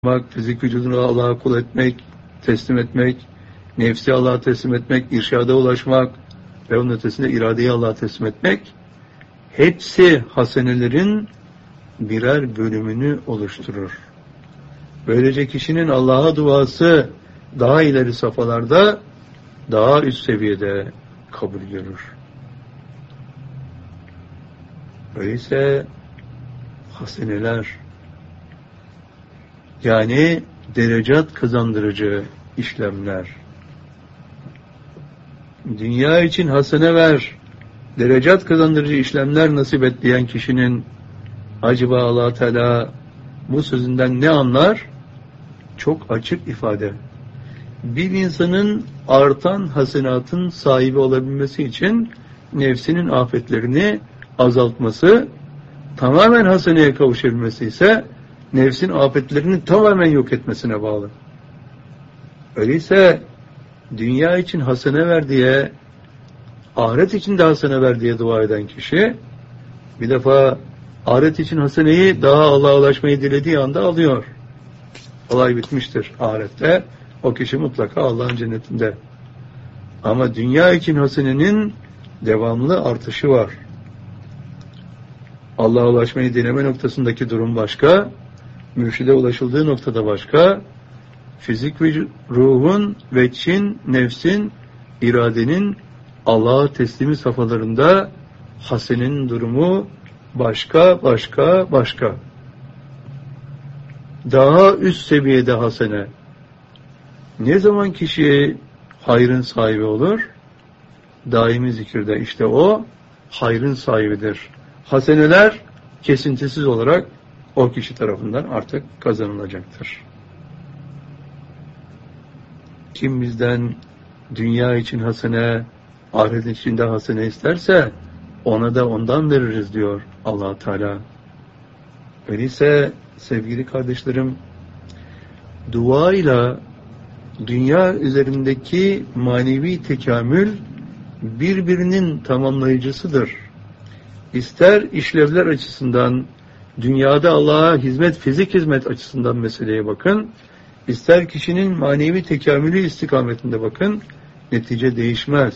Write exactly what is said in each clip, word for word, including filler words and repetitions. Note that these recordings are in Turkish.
fizik vücudunu Allah'a kul etmek, teslim etmek, nefsi Allah'a teslim etmek, irşada ulaşmak ve onun ötesinde iradeyi Allah'a teslim etmek, hepsi hasenelerin birer bölümünü oluşturur. Böylece kişinin Allah'a duası daha ileri safhalarda, daha üst seviyede kabul görür. Öyleyse haseneler, yani derecat kazandırıcı işlemler. Dünya için hasene ver, derecat kazandırıcı işlemler nasip et diyen kişinin acaba Allah Teala bu sözünden ne anlar? Çok açık ifade. Bir insanın artan hasenatın sahibi olabilmesi için nefsinin afetlerini azaltması, tamamen haseneye kavuşabilmesi ise nefsin afetlerini tamamen yok etmesine bağlı. Öyleyse dünya için hasene ver diye, ahiret için de hasene ver diye dua eden kişi, bir defa ahiret için haseneyi daha Allah'a ulaşmayı dilediği anda alıyor. Olay bitmiştir ahirette. O kişi mutlaka Allah'ın cennetinde. Ama dünya için hasenenin devamlı artışı var. Allah'a ulaşmayı deneme noktasındaki durum başka, mürşide ulaşıldığı noktada başka, fizik ve ruhun ve çin, nefsin, iradenin Allah'a teslimi safhalarında hasenenin durumu başka, başka, başka. Daha üst seviyede hasene. Ne zaman kişi hayrın sahibi olur? Daimi zikirde. İşte o hayrın sahibidir. Haseneler kesintisiz olarak o kişi tarafından artık kazanılacaktır. Kim bizden dünya için hasene, ahiret için de hasene isterse ona da ondan veririz diyor Allah Teala. Öyleyse sevgili kardeşlerim, duayla dünya üzerindeki manevi tekamül birbirinin tamamlayıcısıdır. İster işlevler açısından, dünyada Allah'a hizmet, fizik hizmet açısından meseleye bakın, ister kişinin manevi tekamülü istikametinde bakın, netice değişmez.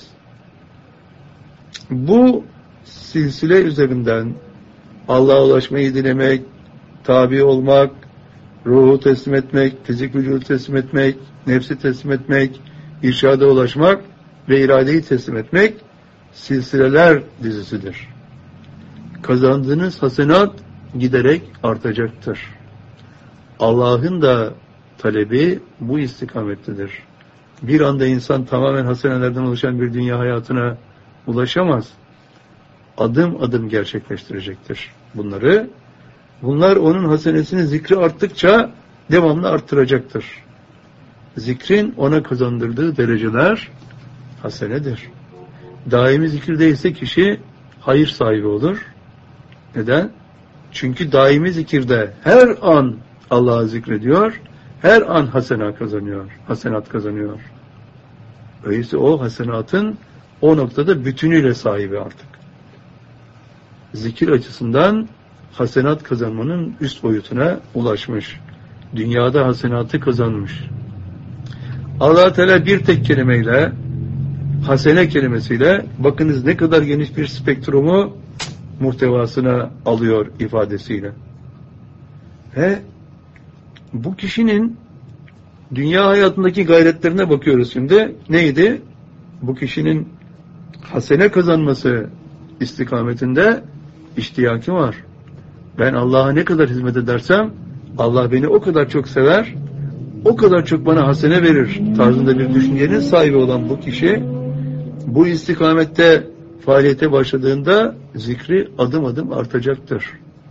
Bu silsile üzerinden Allah'a ulaşmayı dilemek, tabi olmak, ruhu teslim etmek, fizik vücudu teslim etmek, nefsi teslim etmek, irşada ulaşmak ve iradeyi teslim etmek silsileler dizisidir. Kazandığınız hasenat giderek artacaktır. Allah'ın da talebi bu istikamettedir. Bir anda insan tamamen hasenelerden oluşan bir dünya hayatına ulaşamaz. Adım adım gerçekleştirecektir bunları. Bunlar onun hasenesini, zikri arttıkça devamlı arttıracaktır. Zikrin ona kazandırdığı dereceler hasenedir. Daimi zikirde ise kişi hayır sahibi olur. Neden? Çünkü daimi zikirde her an Allah'ı zikrediyor, her an hasenat kazanıyor, hasenat kazanıyor. Öyleyse o hasenatın o noktada bütünüyle sahibi artık. Zikir açısından hasenat kazanmanın üst boyutuna ulaşmış. Dünyada hasenatı kazanmış. Allah Teala bir tek kelimeyle, hasene kelimesiyle, bakınız ne kadar geniş bir spektrumu muhtevasına alıyor ifadesiyle. Ve bu kişinin dünya hayatındaki gayretlerine bakıyoruz şimdi. Neydi? Bu kişinin hasene kazanması istikametinde iştiyaki var. Ben Allah'a ne kadar hizmet edersem Allah beni o kadar çok sever, o kadar çok bana hasene verir tarzında bir düşüncenin sahibi olan bu kişi, bu istikamette faaliyete başladığında zikri adım adım artacaktır.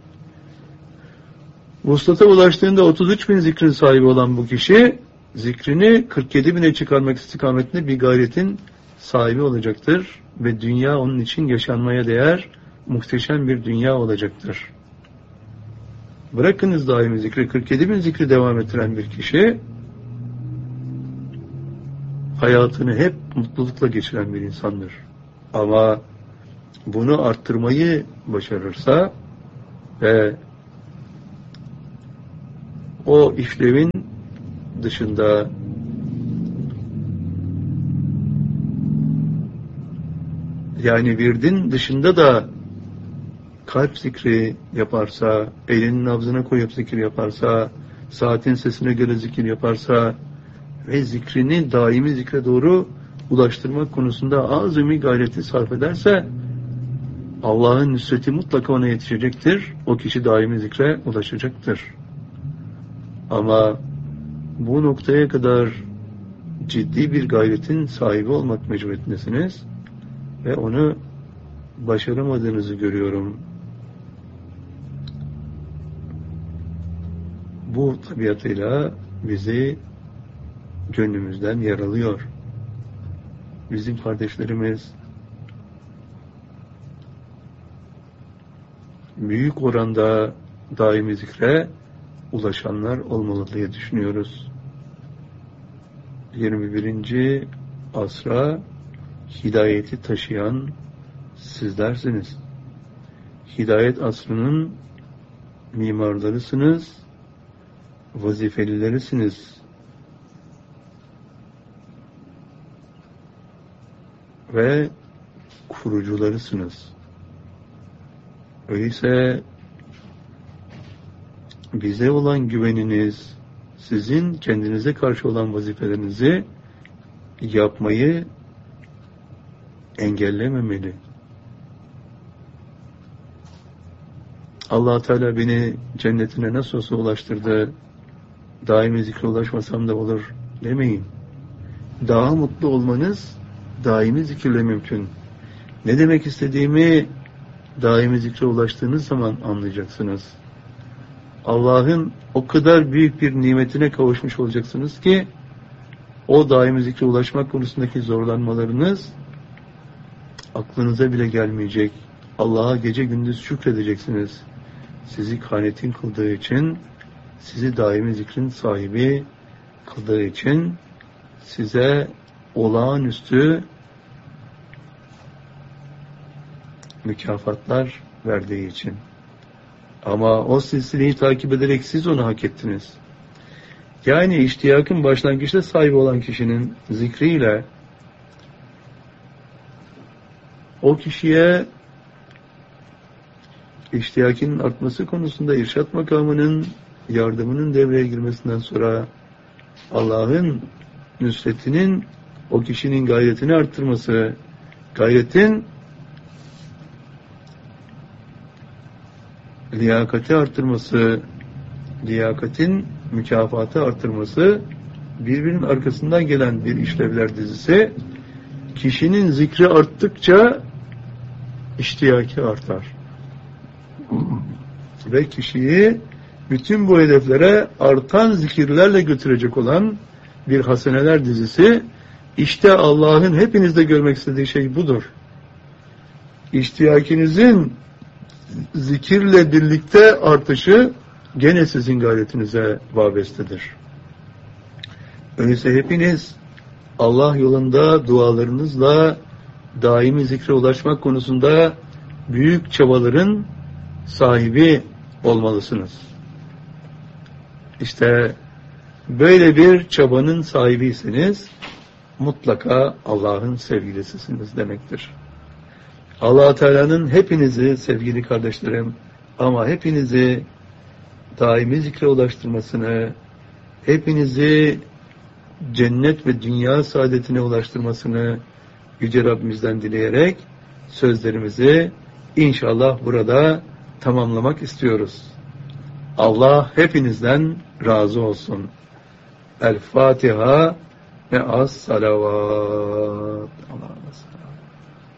Vuslata ulaştığında otuz üç bin zikrin sahibi olan bu kişi, zikrini kırk yedi bine çıkarmak istikametinde bir gayretin sahibi olacaktır ve dünya onun için yaşanmaya değer muhteşem bir dünya olacaktır. Bırakınız daimi zikri, kırk yedi bin zikri devam ettiren bir kişi, hayatını hep mutlulukla geçiren bir insandır. Ama bunu arttırmayı başarırsa ve o işlevin dışında yani virdin dışında da kalp zikri yaparsa, elinin nabzına koyup zikir yaparsa, saatin sesine göre zikir yaparsa ve zikrini daimi zikre doğru ulaştırmak konusunda azami gayreti sarf ederse Allah'ın nüsreti mutlaka ona yetişecektir. O kişi daimi zikre ulaşacaktır. Ama bu noktaya kadar ciddi bir gayretin sahibi olmak mecburiyetindesiniz ve onu başaramadığınızı görüyorum. Bu tabiatıyla bizi gönlümüzden yaralıyor. Bizim kardeşlerimiz büyük oranda daimi zikre ulaşanlar olmalı diye düşünüyoruz. yirmi birinci asra hidayeti taşıyan sizlersiniz. Hidayet asrının mimarlarısınız, vazifelilerisiniz. Ve kurucularısınız. Öyleyse bize olan güveniniz, sizin kendinize karşı olan vazifelerinizi yapmayı engellememeli. Allah Teala beni cennetine nasıl olsa ulaştırdı, daimi zikre ulaşmasam da olur demeyin. Daha mutlu olmanız daimi zikirle mümkün. Ne demek istediğimi daimi zikre ulaştığınız zaman anlayacaksınız. Allah'ın o kadar büyük bir nimetine kavuşmuş olacaksınız ki o daimi zikre ulaşmak konusundaki zorlanmalarınız aklınıza bile gelmeyecek. Allah'a gece gündüz şükredeceksiniz. Sizi kanetin kıldığı için, sizi daimi zikrin sahibi kıldığı için, size olağanüstü mükafatlar verdiği için. Ama o silsileyi takip ederek siz onu hak ettiniz. Yani iştiyakın başlangıçta sahibi olan kişinin zikriyle o kişiye iştiyakinin artması konusunda irşat makamının yardımının devreye girmesinden sonra Allah'ın nüsretinin o kişinin gayretini arttırması, gayretin liyakati arttırması, liyakatin mükafatı arttırması birbirinin arkasından gelen bir işlevler dizisi. Kişinin zikri arttıkça iştiyaki artar. Ve kişiyi bütün bu hedeflere artan zikirlerle götürecek olan bir haseneler dizisi. İşte Allah'ın hepinizde görmek istediği şey budur. İştiyakinizin zikirle birlikte artışı gene sizin gayretinize vabestedir. Öyleyse hepiniz Allah yolunda dualarınızla daimi zikre ulaşmak konusunda büyük çabaların sahibi olmalısınız. İşte böyle bir çabanın sahibiyseniz mutlaka Allah'ın sevgilisisiniz demektir. Allah Teala'nın hepinizi sevgili kardeşlerim ama hepinizi daimi zikre ulaştırmasını, hepinizi cennet ve dünya saadetine ulaştırmasını Yüce Rabbimizden dileyerek sözlerimizi inşallah burada tamamlamak istiyoruz. Allah hepinizden razı olsun. El Fatiha ve as salavat. Allah'a emanet.